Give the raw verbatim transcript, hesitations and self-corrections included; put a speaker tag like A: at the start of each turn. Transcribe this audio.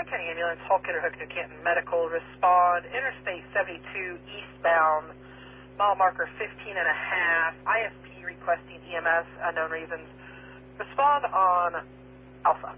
A: County Ambulance, Hall Kitterhook, New Canton Medical, respond, Interstate seventy-two eastbound, mile marker fifteen and a half, I F P requesting E M S, unknown reasons. Respond on Alpha.